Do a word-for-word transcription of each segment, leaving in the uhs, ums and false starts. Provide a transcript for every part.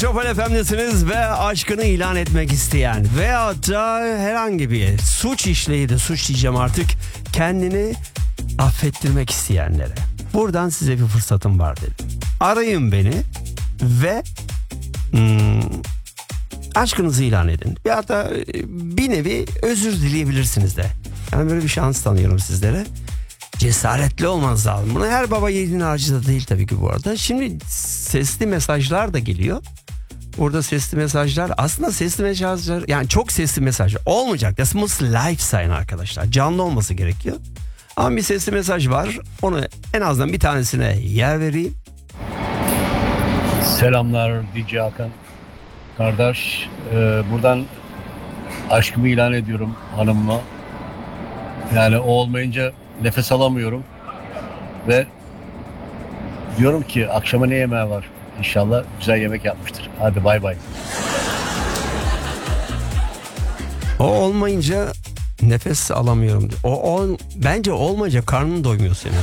Metropol F M'desiniz ve aşkını ilan etmek isteyen veyahut da herhangi bir suç işleydi, suç diyeceğim artık, kendini affettirmek isteyenlere buradan size bir fırsatım var dedim. Arayın beni ve hmm, aşkınızı ilan edin. Ya da bir nevi özür dileyebilirsiniz de. Yani böyle bir şans tanıyorum sizlere. Cesaretli olmanız lazım. Bunu her baba yiğidin harcı da değil tabii ki bu arada. Şimdi sesli mesajlar da geliyor. Burada sesli mesajlar, aslında sesli mesajlar, yani çok sesli mesaj olmayacak. Das muss live sein arkadaşlar. Canlı olması gerekiyor. Ama bir sesli mesaj var. Onu en azından bir tanesine yer vereyim. Selamlar D J Hakan. Kardeş, e, buradan aşkımı ilan ediyorum hanımıma. Yani o olmayınca nefes alamıyorum. Ve diyorum ki akşama ne yemeği var? İnşallah güzel yemek yapmıştır. Hadi bay bay. O olmayınca nefes alamıyorum. O, o bence olmayınca karnın doymuyor senin.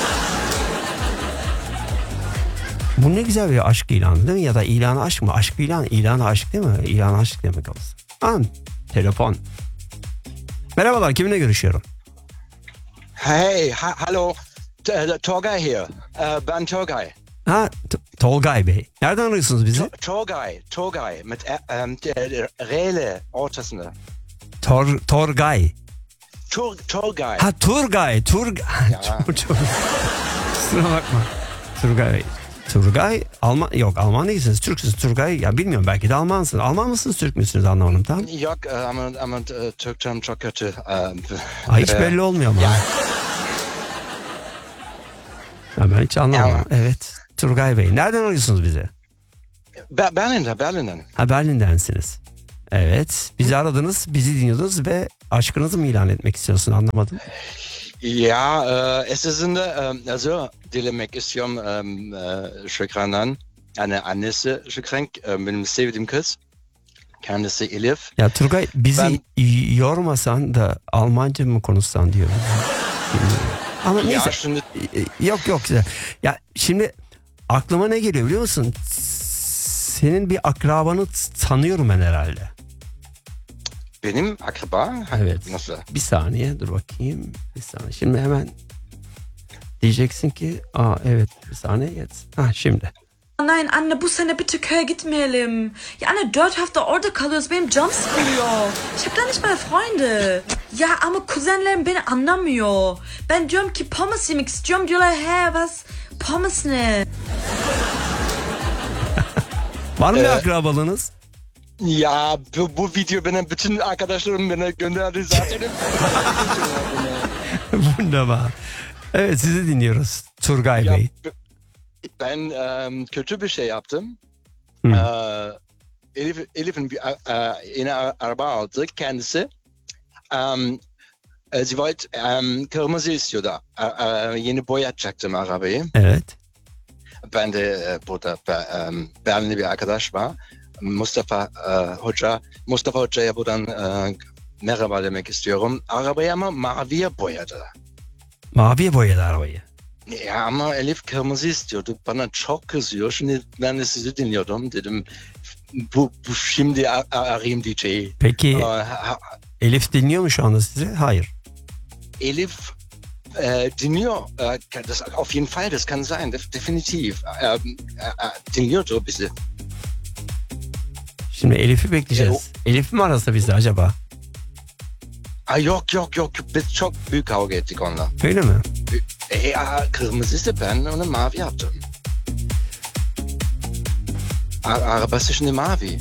Bu ne güzel bir aşk ilanı değil mi? Ya da ilanı aşk mı? Aşk ilan, ilanı aşk değil mi? İlanı aşk demek olsun. An, telefon. Merhabalar, kiminle görüşüyorum? Hey, ha- hallo, T- Torgay here. Äh, ben Torgay. Ha, T- Tolgay Bey. Nereden arıyorsunuz bizi? T- Torgay, Torgay mit e- ähm, der Rele ortasında. Tor, Torgay. Tur Torgay. Ha, Turgay. Turgay. Ya. Tur, Tur. Kusura bakma. Turgay Bey. Turgay, Alman, yok Alman değilsiniz, Türksünüz. Turgay, ya bilmiyorum, belki de Almansınız. Alman mısınız, Türk müsünüz, anlamadım tam. Yok, äh, ama, ama äh, Türkçem çok kötü. Ähm, Ha, hiç äh, belli olmuyor ama. Ya. Ya ben hiç anlamadım. Ya. Evet, Turgay Bey. Nereden arıyorsunuz bizi? Be- Berlin'de, Berlin'den. Ha, Berlin'densiniz. Evet, bizi aradınız, bizi dinliyordunuz ve aşkınızı mı ilan etmek istiyorsun, anlamadım. Ja, äh, es ist in der, ähm, also, dilemek istiyorum ähm, äh, Şükran'dan. Yani annesi Şükran, äh, benim sevdiğim kız. Kendisi Elif. Ya Turgay, bizi Ben- yormasan da Almanca mı konuşsan diyorum. Bilmiyorum. Ama neyse. Ya şimdi Yok yok. Ya şimdi aklıma ne geliyor biliyor musun? Senin bir akrabanı tanıyorum ben herhalde. benim akraba. Evet. Nasıl? Bir saniye dur bakayım. Bir saniye. Şimdi hemen diyeceksin ki aa evet bir saniye yet. Ha şimdi. Nein, Anne, bu sene bitte köye gitmeyelim. Ya Anne, dört hafta orada kalıyoruz, benim canım sıkılıyor. Ich hab da nicht mal Freunde. Ya ama kuzenlerim beni anlamıyor. Ben diyorum ki pommes yemek istiyorum, diyorlar he was, pommes ne? Var mı Ee, bir akrabalığınız? Ya bu, bu video benim bütün arkadaşlarım bana gönderdi zaten. Wunderbar. Evet, sizi dinliyoruz Turgay Ya, Bey. ben ähm, kötü bir şey yaptım. Hı. Ee, Elif, Elif'in bir e, yeni a- araba aldı kendisi. Ähm, e, sie wollte ähm, kırmızı istiyordu. E, e, yeni boyatacaktım arabayı. Evet. Ben de e, burada Be- em, Berlin'de bir arkadaş var. Mustafa e, Hoca. Mustafa Hoca'ya buradan e, merhaba demek istiyorum. Arabayı ama maviye boyadı. Maviye boyadı arabayı. Ya ama Elif kırmızı istiyordu. Bana çok kızıyor. Şimdi ben de sizi dinliyordum. Dedim bu, bu şimdi a- a- arayayım D J'yi. Peki Äh, ha- Elif dinliyor mu şu anda sizi? Hayır. Elif äh, dinliyor. Äh, das, auf jeden Fall, das kann sein. Def- definitiv. Ähm, äh, äh, dinliyordu bizi. Şimdi Elif'i bekleyeceğiz. Elif mi arasa bizi acaba? Aa, yok yok yok. Biz çok büyük kavga ettik onunla. Öyle mi? E, ya, kırmızıydı, ben onu mavi yaptım. A- Arabası şimdi mavi.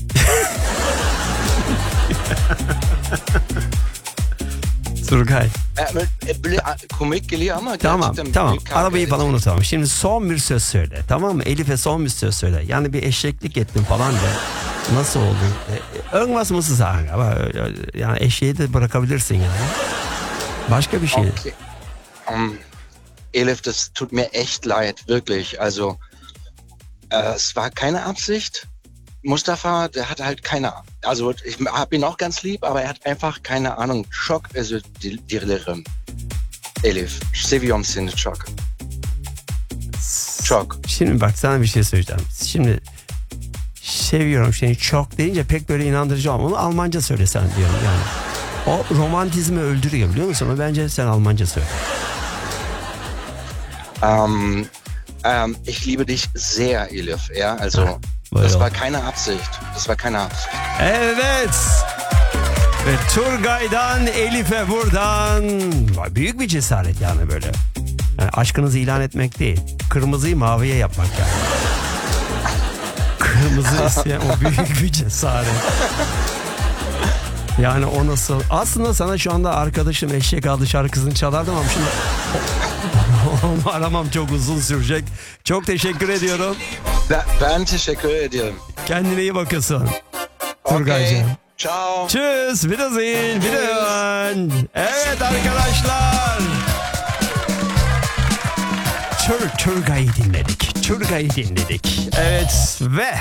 Turgay. E, e, böyle, a- komik geliyor ama Tamam gerçekten tamam büyük kavga arabayı falan ettik. unutalım. Şimdi son bir söz söyle, tamam mı? Elif'e son bir söz söyle. Yani bir eşeklik ettin falan de. Nasıl oldu? E, Irgendwas muss es sagen. Ama e, yani eşeği de bırakabilirsin yani. Başka bir şey. Okay. Um, Elif, das tut mir echt leid, wirklich. Also, äh, es war keine Absicht. Mustafa, der hat halt keine, also ich hab ihn auch ganz lieb, aber er hat einfach keine Ahnung. Çok özür dil- dilerim. Elif, seviyorum seni çok. Çok. Şimdi bak sana bir şey söyleyeceğim. Şimdi seviyorum seni çok deyince pek böyle inandırıcı olmuyor. Onu Almanca söylesen diyorum yani. O romantizmi öldürüyor biliyor musun? Ama bence sen Almanca söyle. Ähm, ähm, ich liebe dich sehr, Elif. Ja, also Buyurun. das war keine Absicht. Das war keine Absicht. Evet. Ve Turgay'dan Elif'e buradan vay, büyük bir cesaret yani böyle. Yani aşkınızı ilan etmek değil. Kırmızıyı maviye yapmak yani. Kırmızı isteyen o büyük bir cesaret. Yani o nasıl? Aslında sana şu anda arkadaşım Eşek adlı şarkısını çalardım ama şimdi onu aramam çok uzun sürecek. Çok teşekkür ediyorum. Ben, ben teşekkür ediyorum. Kendine iyi bakıyorsun. Okay. Turgaycığım. Ciao. Tschüss, Wiedersehen, Wiederhören. Evet arkadaşlar. Tur Turgay'ı dinledik. Turgay'ı dinledik. Evet ve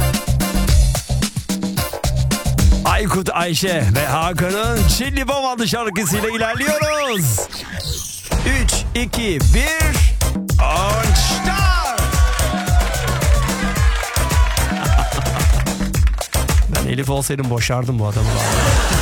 Aykut, Ayşe ve Hakan'ın Çilli Bom adlı şarkısıyla ilerliyoruz. üç, iki, bir und start. Ben Elif olsaydım boşardım bu adamı.